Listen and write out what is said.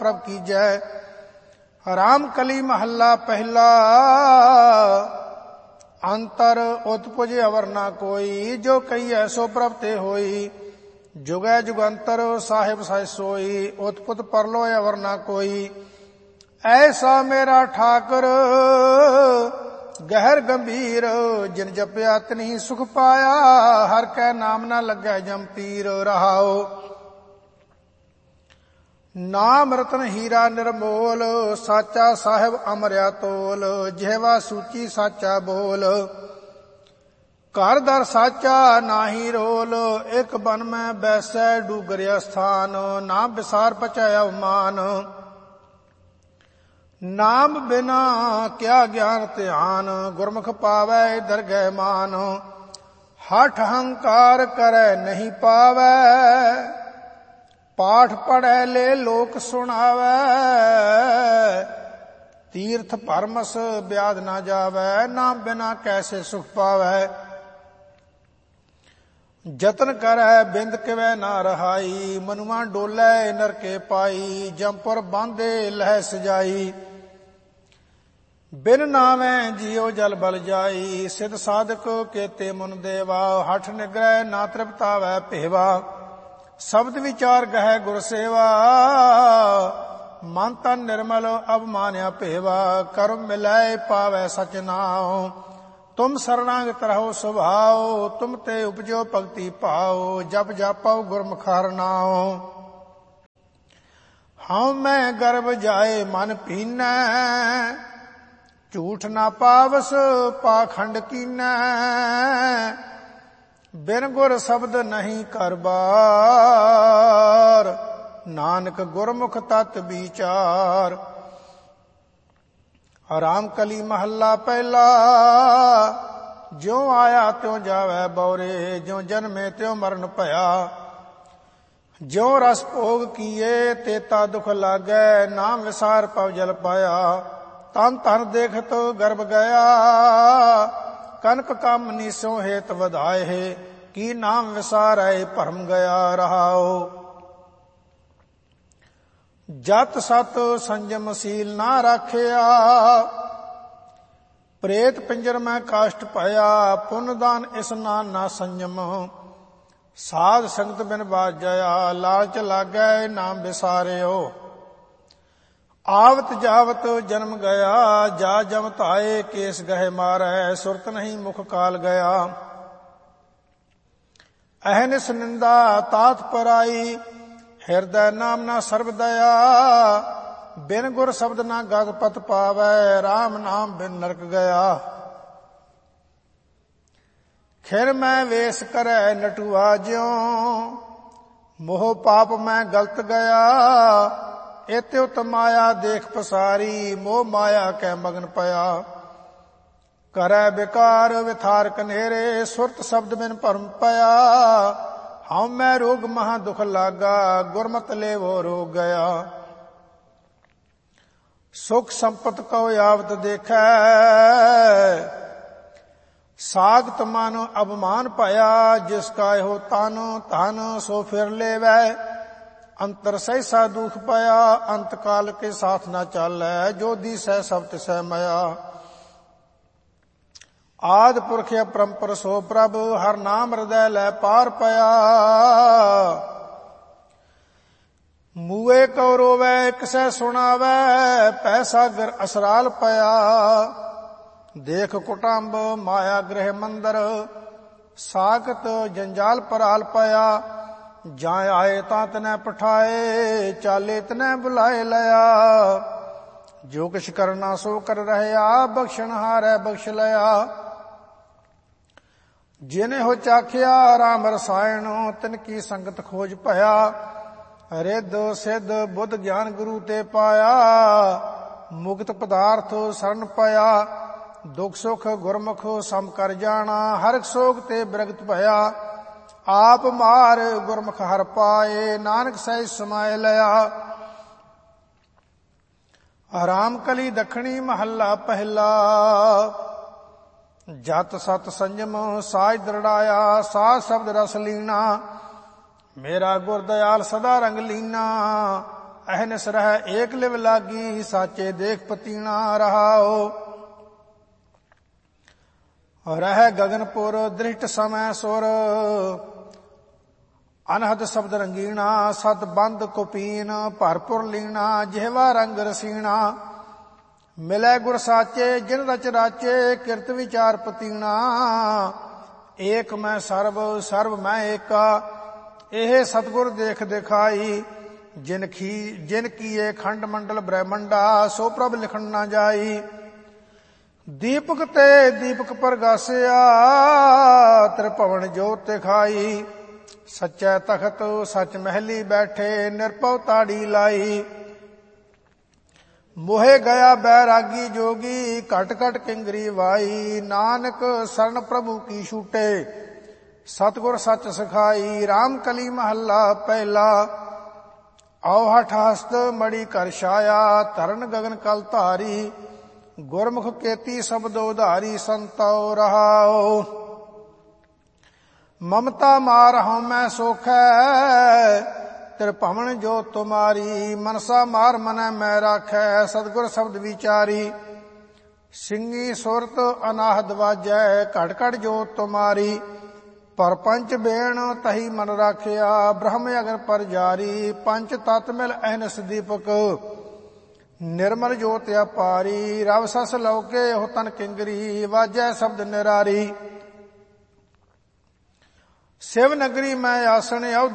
प्रभ कीजै। राम कली महला पहला, अंतर उत्पुज अवर ना कोई, जो कही सो प्रभ ते होई। जुगै जुगंतर साहिब सह सोई, उत्पुत परलो अवर ना कोई। ऐसा मेरा ठाकर गहर गंभीर, जिन जपया तिन्हि सुख पाया। हर कै नाम ना लगै जमपीर। रहाओ नाम रतन हीरा निर्मोल, साचा साहिब अमरिया तोल। ਜਿਹਵਾ ਸੂਚੀ ਸਾਚਾ ਬੋਲ, ਘਰ ਦਰ ਸਾਚਾ ਨਾਹੀ ਰੋਲ। ਇੱਕ ਬਨ ਮੈਂ ਬੈਸੈ ਡੂਗਰਿਆ ਸਥਾਨ, ਨਾ ਵਿਸਾਰ ਪਚੈ ਅਵਮਾਨ। ਨਾਮ ਬਿਨਾ ਕਿਆ ਗਿਆਨ ਧਿਆਨ, ਗੁਰਮੁਖ ਪਾਵੈ ਦਰਗਹਿ ਮਾਨ। ਹਠ ਹੰਕਾਰ ਕਰੈ ਨਹੀਂ ਪਾਵੈ, ਪਾਠ ਪੜੈ ਲੈ ਲੋਕ ਸੁਣਾਵੈ। ਤੀਰਥ ਭਰਮਸ ਬਿਆਦ ਨਾ ਜਾਵੈ, ਨਾਮ ਬਿਨਾ ਕੈਸੇ ਸੁਖ ਪਾਵੈ। ਜਤਨ ਕਰੈ ਬਿੰਦ ਕਿਵੈ ਨਾ ਰਹਾਈ, ਮਨੁਆ ਡੋਲੇ ਨਰਕੇ ਪਾਈ। ਜੰਪੁਰ ਬਾਂਧੇ ਲਹਿ ਸਜਾਈ, ਬਿਨ ਨਾਮੈ ਜੀਉ ਜਲ ਬਲ ਜਾਈ। ਸਿਧ ਸਾਧਕ ਕੇਤੇ ਮੁਨ ਦੇਵਾ, ਹਠ ਨਿਗ੍ਰਹਿ ਨਾ ਤ੍ਰਿਪਤਾਵੈ ਭੇਵਾ। ਸ਼ਬਦ ਵਿਚਾਰ ਗਹਿ ਗੁਰ ਸੇਵਾ, ਮਨ ਤਨ ਨਿਰਮਲ ਅਵਮਾਨਿਆ ਭੇਵਾ। ਕਰਮ ਮਿਲੈ ਪਾਵੈ ਸਚ ਨਾਉ, ਤੁਮ ਸਰਣਾਗਤ ਰਹੋ ਸੁਭਾਉ। ਤੁਮ ਤੇ ਉਪਜੋ ਭਗਤੀ ਭਾਉ, ਜਪ ਜਾਪਉ ਗੁਰਮੁਖ ਹਰਿ ਨਾਉ। ਹਉ ਮੈਂ ਗਰਭ ਜਾਏ ਮਨ ਪੀਨੈ, ਝੂਠ ਨਾ ਪਾਵਸ ਪਾਖੰਡ ਕੀਨੈ। ਬਿਨ ਗੁਰ ਸ਼ਬਦ ਨਹੀਂ ਕਰ ਬਾਰ, ਨਾਨਕ ਗੁਰਮੁਖ ਤਤ ਵਿਚਾਰ। ਰਾਮ ਕਲੀ ਮਹੱਲਾ ਪਹਿਲਾ, ਜਿਉ ਆਇਆ ਤਿਉ ਜਾਵੈ ਬਉਰੇ। ਜਿਉ ਜਨਮੇ ਤਿਉ ਮਰਨ ਭਇਆ, ਜਿਉ ਰਸ ਭੋਗ ਕੀਏ ਤੇਤਾ ਦੁਖ ਲਾਗੈ। ਨਾਮ ਵਿਸਾਰ ਪਵ ਜਲ ਪਾਇਆ, ਤਨ ਧਨ ਦੇਖਤ ਗਰਭ ਗਿਆ। ਕਨਕ ਕੰਮ ਨੀਸੋ ਹੇਤ ਵਧਾਏ, ਕੀ ਨਾਮ ਵਿਸਾਰੈ ਭਰਮ ਗਿਆ। ਰਹਾਉ ਜਤ ਸਤ ਸੰਜਮ ਸੀਲ ਨਾ ਰਾਖਿਆ, ਪ੍ਰੇਤ ਪਿੰਜਰ ਮੈਂ ਕਾਸ਼ਟ ਭਇਆ। ਪੁੰਨ ਦਾਨ ਇਸਨਾਨ ਨਾ ਸੰਜਮ, ਸਾਧ ਸੰਗਤ ਬਿਨ ਬਾਜਿਆ। ਲਾਲਚ ਲਾਗੈ ਨਾਮ ਵਿਸਾਰਿਓ, ਆਵਤ ਜਾਵਤ ਜਨਮ ਗਿਆ। ਜਾ ਜਮ ਧਾਏ ਕੇਸ ਗਹਿ ਮਾਰੈ, ਸੁਰਤ ਨਹੀਂ ਮੁਖ ਕਾਲ ਗਿਆ। ਅਹਨਿਸ ਨਿੰਦਾ ਤਾਤ ਪਰਾਈ, ਹਿਰਦੈ ਨਾਮ ਨਾ ਸਰਬ ਦਇਆ। ਬਿਨ ਗੁਰ ਸ਼ਬਦ ਨਾ ਗਤ ਪਤ ਪਾਵੈ, ਰਾਮ ਨਾਮ ਬਿਨ ਨਰਕ ਗਿਆ। ਖਿਰ ਮੈਂ ਵੇਸ ਕਰੈ ਨਟੂਆ ਜਿਉ, ਮੋਹ ਪਾਪ ਮੈਂ ਗਲਤ ਗਿਆ। ਇਤਿ ਉਤ ਮਾਇਆ ਦੇਖ ਪਸਾਰੀ, ਮੋਹ ਮਾਇਆ ਕੈ ਮਗਨ ਪਿਆ। ਕਰੈ ਵਿਕਾਰ ਵਿਥਾਰ ਕਨੇਰੇ, ਸੁਰਤ ਸ਼ਬਦ ਬਿਨ ਭਰਮ ਪਿਆ। ਹਉ ਮੈਂ ਰੋਗ ਮਹਾ ਦੁਖ ਲਾਗਾ, ਗੁਰਮਤਿ ਲੇਵੋ ਰੋਗ ਗਿਆ। ਸੁਖ ਸੰਪਤ ਕਉ ਆਵਤ ਦੇਖੈ, ਸਾਗਤ ਮਨ ਅਭਮਾਨ ਭਇਆ। ਜਿਸ ਕਾ ਇਹੋ ਤਨ ਧਨ ਸੋ ਫਿਰ ਲੇਵੈ, ਅੰਤਰ ਸਹਿਸਾ ਦੁਖ ਪਿਆ। ਅੰਤ ਕਾਲ ਕੇ ਸਾਥ ਨਾ ਚਾਲੈ, ਜੋ ਦੀਸੈ ਸਭ ਤਿਸੈ ਮਇਆ। ਆਦ ਪੁਰਖ ਅਪਰੰਪਰ ਸੋ ਪ੍ਰਭ, ਹਰ ਨਾਮ ਹਿਰਦੈ ਲੈ ਪਾਰ ਪਿਆ। ਮੂਏ ਕਉ ਰੋਵੈ ਕਿਸੈ ਸੁਣਾਵੈ, ਪੈ ਸਾਗਰ ਅਸਰਾਲ ਪਿਆ। ਦੇਖ ਕੁਟੰਬ ਮਾਇਆ ਗ੍ਰਹਿ ਮੰਦਰ, ਸਾਕਤ ਜੰਜਾਲ ਪਰਾਲ ਪਿਆ। ਜਾਂ ਆਏ ਤਾਂ ਤਨੈ ਪਠਾਏ, ਚਾਲੇ ਤਨੈ ਬੁਲਾਏ ਲਿਆ। ਜੋ ਕਿਛ ਕਰਨਾ ਸੋ ਕਰ ਰਹਿਆ, ਬਖਸ਼ਣ ਹਾਰੈ ਬਖਸ਼ ਲਿਆ। ਜਿਨੇ ਹੋ ਚਾਖਿਆ ਰਾਮ ਰਸਾਇਣ, ਤਿਨ ਕੀ ਸੰਗਤ ਖੋਜ ਭਇਆ। ਰਿੱਧ ਸਿੱਧ ਬੁੱਧ ਗਿਆਨ ਗੁਰੂ ਤੇ ਪਾਇਆ। ਮੁਕਤ ਪਦਾਰਥ ਸਰਨ ਪਿਆ, ਦੁਖ ਸੁਖ ਗੁਰਮੁਖ ਸਮ ਕਰ ਜਾਣਾ। ਹਰਿ ਸੋਗ ਤੇ ਬਿਰਗਤ ਭਇਆ, ਆਪ ਮਾਰ ਗੁਰਮੁਖ ਹਰ ਪਾਏ। ਨਾਨਕ ਸਹਿਜ ਸਮਾਇ ਲਿਆ। ਰਾਮ ਕਲੀ ਦੱਖਣੀ ਮਹੱਲਾ ਪਹਿਲਾ, ਜਤ ਸਤ ਸੰਜਮ ਸਾਜ ਦ੍ਰਿੜਾਇਆ। ਸਾਧ ਸ਼ਬਦ ਰਸ ਲੀਣਾ, ਮੇਰਾ ਗੁਰ ਦਇਆਲ ਸਦਾ ਰੰਗ ਲੀਨਾ। ਅਹਨਿਸ ਰਹਿ ਏਕ ਲਿਵ ਲਾਗੀ, ਸਾਚੇ ਦੇਖ ਪਤੀਣਾ ਰਹਾਓ। ਰਹਿ ਗਗਨਪੁਰ ਦ੍ਰਿਸ਼ਟ ਸਮੈ ਸੁਰ, ਅਨਹਦ ਸ਼ਬਦ ਰੰਗੀਣਾ, ਸਤ ਬੰਦ ਕੁਪੀਨ ਭਰਪੁਰ ਲੀਣਾ, ਜਿਹਵਾ ਰੰਗ ਰਸੀਣਾ। ਮਿਲੈ ਗੁਰ ਸਾਚੇ ਜਿਨ ਰਚ ਰਾਚੇ, ਕਿਰਤ ਵਿਚਾਰ ਪਤੀਣਾ। ਏਕ ਮੈਂ ਸਰਬ ਸਰਬ ਮੈਂ ਏਕਾ, ਇਹ ਸਤਿਗੁਰ ਦੇਖ ਦਿਖਾਈ। ਜਿਨ ਕੀਏ ਖੰਡ ਮੰਡਲ ਬ੍ਰਹਮੰਡਾ, ਸੋ ਪ੍ਰਭ ਲਿਖਣ ਨਾ ਜਾਈ। ਦੀਪਕ ਤੇ ਦੀਪਕ ਪ੍ਰਗਾਸਿਆ, ਤ੍ਰਿਭਵਨ ਜੋਤ ਦਿਖਾਈ। ਸੱਚੈ ਤਖਤ ਸੱਚ ਮਹਿਲੀ ਬੈਠੇ, ਨਿਰਭਉ ਤਾੜੀ ਲਾਈ। ਮੋਹਿ ਗਿਆ ਬੈਰਾਗੀ ਜੋਗੀ, ਘਟ ਘਟ ਕਿੰਗਰੀ ਵਾਈ। ਨਾਨਕ ਸਰਨ ਪ੍ਰਭੂ ਕੀ ਛੂਟੇ, ਸਤਿਗੁਰ ਸੱਚ ਸਿਖਾਈ। ਰਾਮ ਕਲੀ ਮਹੱਲਾ ਪਹਿਲਾ। ਆਓ ਹਠ ਹਸਤ ਮੜੀ ਕਰ ਛਾਇਆ, ਧਰਨ ਗਗਨ ਕਲ ਧਾਰੀ। ਗੁਰਮੁਖ ਕੇਤੀ ਸ਼ਬਦ ਉਧਾਰੀ, ਸੰਤੋ ਰਹਾਓ। ਮਮਤਾ ਮਾਰ ਹਉਮੈ ਸੋਖੈ, ਤ੍ਰਿਭਵਨ ਜੋ ਤੁਮਾਰੀ। ਮਨਸਾ ਮਾਰ ਮਨੈ ਮੈਂ ਰਾਖੈ, ਸਤਿਗੁਰ ਸ਼ਬਦ ਵਿਚਾਰੀ। ਸਿੰਘੀ ਸੁਰਤ ਅਨਾਹਦ ਵਾਜੈ, ਘਟ ਘਟ ਜੋ ਤੁਮਾਰੀ। ਪਰਪੰਚ ਬੇਣ ਤਹੀ ਮਨ ਰਾਖਿਆ, ਬ੍ਰਹਮ ਅਗਨ ਪਰ ਜਾਰੀ। ਪੰਚ ਤਤ ਮਿਲ ਅਹਨਿਸ ਦੀਪਕ, ਨਿਰਮਲ ਜੋਤ ਅਪਾਰੀ। ਰਵ ਸਸ ਲਉਕੇ ਉਹ ਤਨ ਕਿੰਗਰੀ, ਵਾਜੈ ਸ਼ਬਦ ਨਿਰਾਰੀ। शिव नगरी मैं आसन